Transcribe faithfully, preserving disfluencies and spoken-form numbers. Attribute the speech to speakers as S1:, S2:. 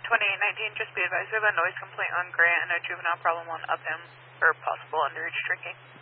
S1: twenty-eight nineteen, just be advised we have a noise complaint on Grant and a juvenile problem on Upham for possible underage drinking.